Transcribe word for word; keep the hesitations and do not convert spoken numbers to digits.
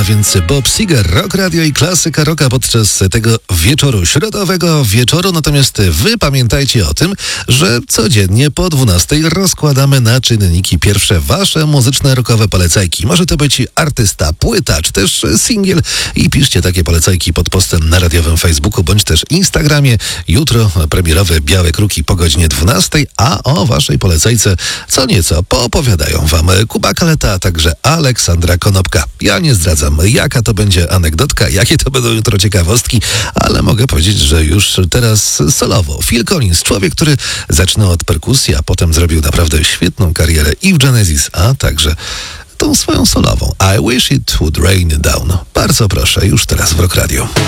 więc Bob Seger, Rock Radio i klasyka rocka podczas tego wieczoru, środowego wieczoru. Natomiast wy pamiętajcie o tym, że codziennie po dwunastej rozkładamy na czynniki pierwsze wasze muzyczne rockowe polecajki. Może to być artysta, płyta, czy też singiel i piszcie takie polecajki pod postem na radiowym Facebooku, bądź też Instagramie. Jutro premierowe Białe Kruki po godzinie dwunastej, a o waszej polecajce co nieco poopowiadają wam Kuba Kaleta, a także Aleksandra Konopka. Ja nie zdradzam, jaka to będzie anegdotka, jakie to będą jutro ciekawostki, ale mogę powiedzieć, że już teraz solowo. Phil Collins, człowiek, który zaczynał od perkusji, a potem zrobił naprawdę świetną karierę i w Genesis, a także tą swoją solową. I wish it would rain down. Bardzo proszę, już teraz w Rock Radio.